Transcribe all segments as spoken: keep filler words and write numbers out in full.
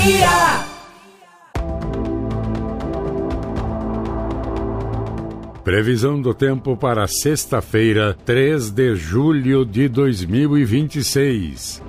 Bahia. Previsão do tempo para sexta-feira, três de julho de dois mil e vinte e seis.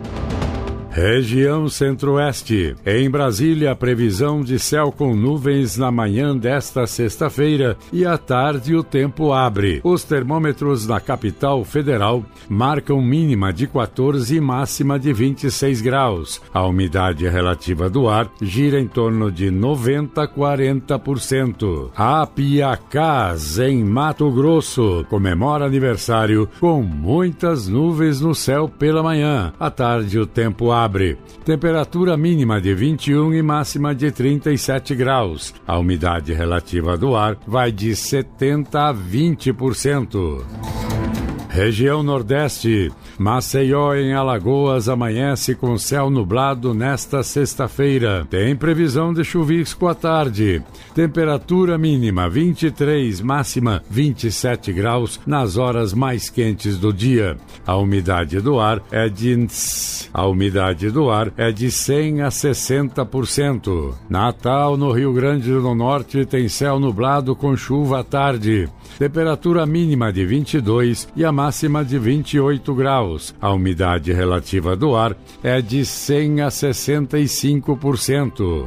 Região Centro-Oeste. Em Brasília, previsão de céu com nuvens na manhã desta sexta-feira e à tarde o tempo abre. Os termômetros na capital federal marcam mínima de quatorze e máxima de vinte e seis graus. A umidade relativa do ar gira em torno de noventa a quarenta por cento. Apiacás, em Mato Grosso, comemora aniversário com muitas nuvens no céu pela manhã. À tarde o tempo abre. Temperatura mínima de vinte e um e máxima de trinta e sete graus. A umidade relativa do ar vai de setenta a vinte por cento. Região Nordeste. Maceió, em Alagoas, amanhece com céu nublado nesta sexta-feira. Tem previsão de chuvisco à tarde. Temperatura mínima vinte e três, máxima vinte e sete graus nas horas mais quentes do dia. A umidade do ar é de a umidade do ar é de cem a sessenta por cento. Natal, no Rio Grande do Norte, tem céu nublado com chuva à tarde. Temperatura mínima de vinte e dois e a máxima de vinte e oito graus. A umidade relativa do ar é de cem a sessenta e cinco por cento.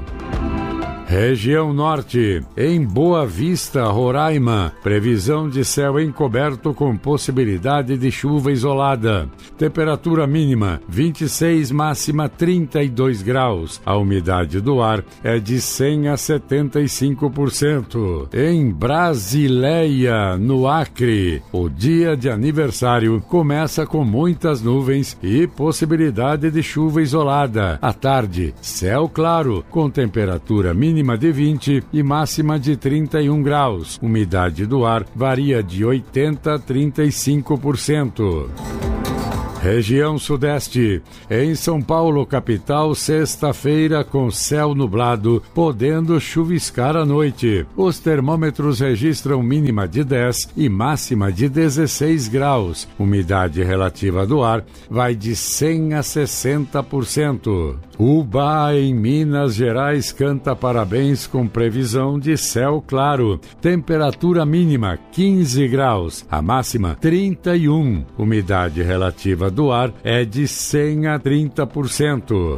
Região Norte. Em Boa Vista, Roraima, previsão de céu encoberto com possibilidade de chuva isolada. Temperatura mínima vinte e seis, máxima trinta e dois graus. A umidade do ar é de cem a setenta e cinco por cento. Em Brasileia, no Acre, o dia de aniversário começa com muitas nuvens e possibilidade de chuva isolada. À tarde, céu claro, com temperatura mínima de vinte e máxima de trinta e um graus. Umidade do ar varia de oitenta a trinta e cinco por cento. Região Sudeste. Em São Paulo, capital, sexta-feira com céu nublado, podendo chuviscar à noite. Os termômetros registram mínima de dez e máxima de dezesseis graus. Umidade relativa do ar vai de cem a sessenta por cento. Ubá, em Minas Gerais, canta parabéns com previsão de céu claro. Temperatura mínima quinze graus, a máxima trinta e um. Umidade relativa do ar é de cem a trinta por cento.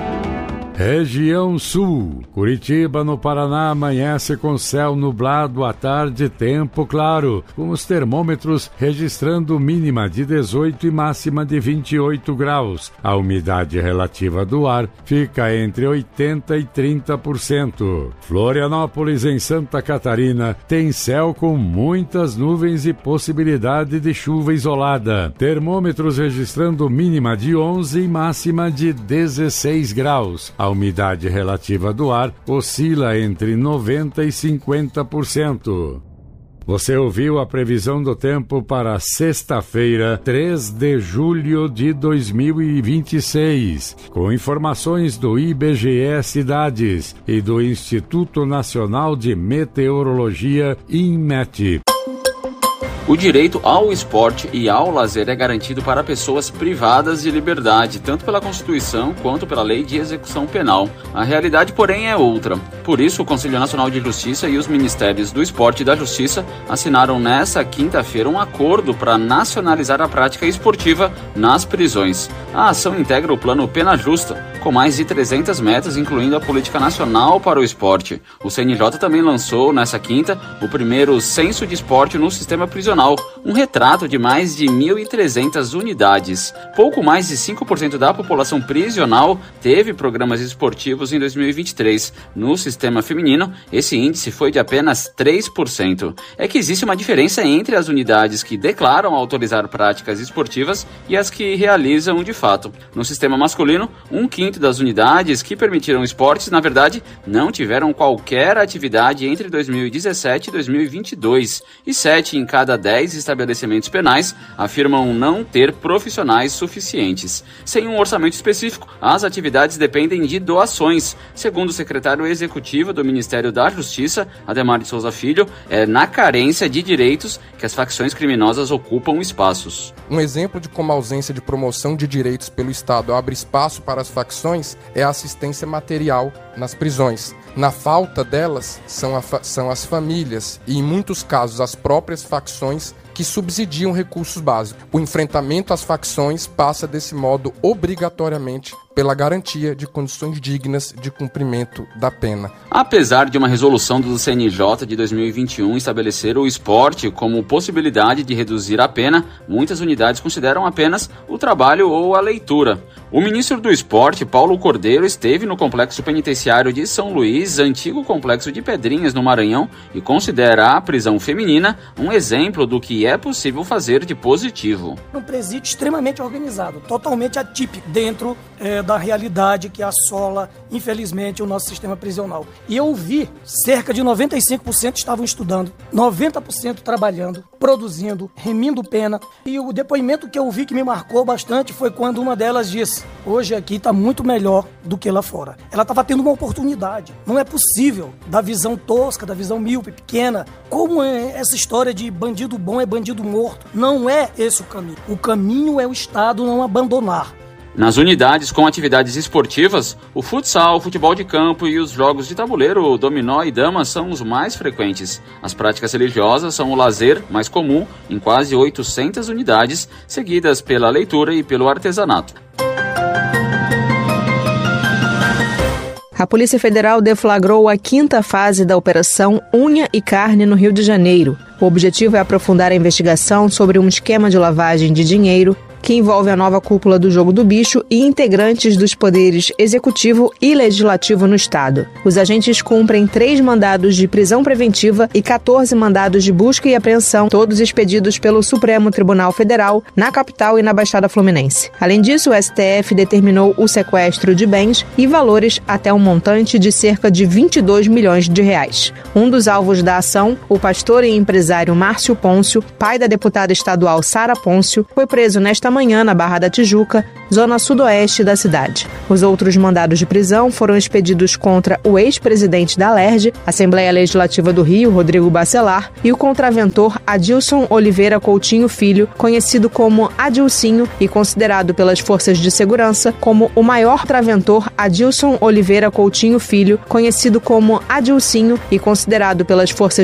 Região Sul. Curitiba, no Paraná, amanhece com céu nublado à tarde, tempo claro, com os termômetros registrando mínima de dezoito e máxima de vinte e oito graus. A umidade relativa do ar fica entre oitenta e trinta por cento. Florianópolis, em Santa Catarina, tem céu com muitas nuvens e possibilidade de chuva isolada. Termômetros registrando mínima de onze e máxima de dezesseis graus. A umidade relativa do ar oscila entre noventa e cinquenta por cento. Você ouviu a previsão do tempo para sexta-feira, três de julho de dois mil e vinte e seis, com informações do I B G E Cidades e do Instituto Nacional de Meteorologia, INMET. O direito ao esporte e ao lazer é garantido para pessoas privadas de liberdade, tanto pela Constituição quanto pela Lei de Execução Penal. A realidade, porém, é outra. Por isso, o Conselho Nacional de Justiça e os Ministérios do Esporte e da Justiça assinaram nesta quinta-feira um acordo para nacionalizar a prática esportiva nas prisões. A ação integra o Plano Pena Justa, com mais de trezentas metas, incluindo a Política Nacional para o Esporte. O C N J também lançou, nesta quinta, o primeiro Censo de Esporte no Sistema Prisional, um retrato de mais de mil e trezentas unidades. Pouco mais de cinco por cento da população prisional teve programas esportivos em dois mil e vinte e três. No sistema feminino, esse índice foi de apenas três por cento. É que existe uma diferença entre as unidades que declaram autorizar práticas esportivas e as que realizam de fato. No sistema masculino, um quinto das unidades que permitiram esportes, na verdade, não tiveram qualquer atividade entre dois mil e dezessete e dois mil e vinte e dois, e sete em cada dez estabelecimentos penais afirmam não ter profissionais suficientes. Sem um orçamento específico, as atividades dependem de doações. Segundo o secretário executivo esportiva do Ministério da Justiça, Adhemar de Souza Filho, é na carência de direitos que as facções criminosas ocupam espaços. Um exemplo de como a ausência de promoção de direitos pelo Estado abre espaço para as facções é a assistência material nas prisões. Na falta delas, são, a fa- são as famílias e, em muitos casos, as próprias facções que subsidiam recursos básicos. O enfrentamento às facções passa, desse modo, obrigatoriamente pela garantia de condições dignas de cumprimento da pena. Apesar de uma resolução do C N J de dois mil e vinte e um estabelecer o esporte como possibilidade de reduzir a pena, muitas unidades consideram apenas o trabalho ou a leitura. O ministro do Esporte, Paulo Cordeiro, esteve no complexo penitenciário de São Luís, antigo complexo de Pedrinhas, no Maranhão, e considera a prisão feminina um exemplo do que é possível fazer de positivo. Um presídio extremamente organizado, totalmente atípico dentro é, da realidade que assola, infelizmente, o nosso sistema prisional. E eu vi, cerca de noventa e cinco por cento estavam estudando, noventa por cento trabalhando, produzindo, remindo pena. E o depoimento que eu vi que me marcou bastante foi quando uma delas disse: hoje aqui está muito melhor do que lá fora. Ela estava tendo uma oportunidade. Não é possível, da visão tosca, da visão míope, pequena, como é essa história de bandido bom é bandido morto. Não é esse o caminho. O caminho é o Estado não abandonar. Nas unidades com atividades esportivas, o futsal, o futebol de campo e os jogos de tabuleiro, o dominó e dama são os mais frequentes. As práticas religiosas são o lazer mais comum em quase oitocentas unidades, seguidas pela leitura e pelo artesanato. A Polícia Federal deflagrou a quinta fase da Operação Unha e Carne no Rio de Janeiro. O objetivo é aprofundar a investigação sobre um esquema de lavagem de dinheiro que envolve a nova cúpula do Jogo do Bicho e integrantes dos poderes executivo e legislativo no estado. Os agentes cumprem três mandados de prisão preventiva e quatorze mandados de busca e apreensão, todos expedidos pelo Supremo Tribunal Federal, na capital e na Baixada Fluminense. Além disso, o S T F determinou o sequestro de bens e valores até um montante de cerca de vinte e dois milhões de reais. Um dos alvos da ação, o pastor e empresário Márcio Pôncio, pai da deputada estadual Sara Pôncio, foi preso nesta manhã na Barra da Tijuca, zona sudoeste da cidade. Os outros mandados de prisão foram expedidos contra o ex-presidente da Alerj, Assembleia Legislativa do Rio, Rodrigo Bacelar, e o contraventor Adilson Oliveira Coutinho Filho, conhecido como Adilcinho e considerado pelas forças de segurança como o maior traventor Adilson Oliveira Coutinho Filho, conhecido como Adilcinho e considerado pelas forças